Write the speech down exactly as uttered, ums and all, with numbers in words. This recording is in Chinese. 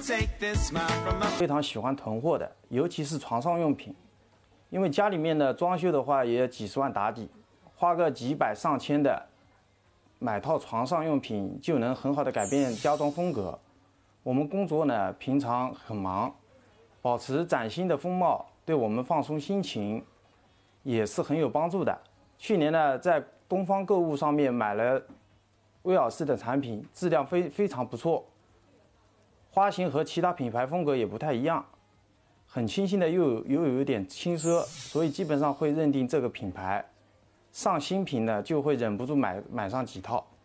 非常喜欢囤货的，尤其是床上用品，因为家里面的装修的话也几十万打底，花个几百上千的买套床上用品就能很好的改变家装风格。我们工作呢平常很忙，保持崭新的风貌对我们放松心情也是很有帮助的。去年呢在东方购物上面买了威尔士的产品，质量非非常不错，花型和其他品牌风格也不太一样，很清新的又有又有一点轻奢，所以基本上会认定这个品牌。上新品呢就会忍不住买买上几套。